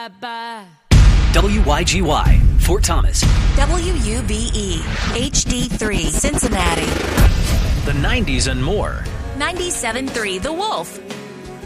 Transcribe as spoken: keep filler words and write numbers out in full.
bye-bye. W Y G Y, Fort Thomas. W U B E, H D three, Cincinnati. The nineties and more. ninety-seven point three The Wolf.